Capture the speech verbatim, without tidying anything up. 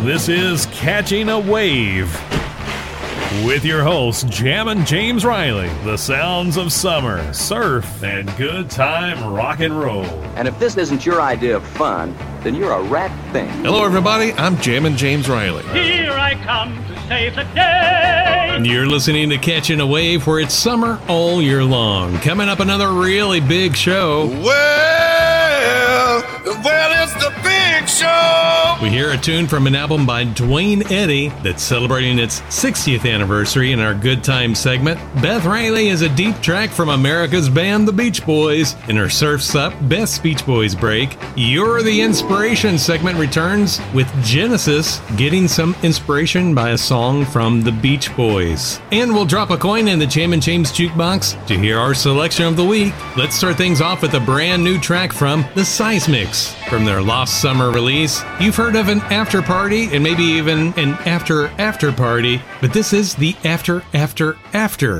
This is Catching a Wave with your hosts, Jammin' James Riley, the sounds of summer, surf, and good time rock and roll. And if this isn't your idea of fun, then you're a rat thing. Hello, everybody. I'm Jammin' James Riley. Here I come to save the day. And you're listening to Catching a Wave, where it's summer all year long. Coming up, another really big show. Well, well, it's the big show. We hear a tune from an album by Duane Eddy that's celebrating its sixtieth anniversary in our Good Time segment. Beth Riley is a deep track from America's band, the Beach Boys. In her Surf's Up Best Beach Boys break, You're the Inspiration segment returns with Genesis getting some inspiration by a song from the Beach Boys. And we'll drop a coin in the Jammin' James Jukebox to hear our selection of the week. Let's start things off with a brand new track from the Seismics from their Lost Summer release. You've heard of an after party and maybe even an after after party, but this is the after after after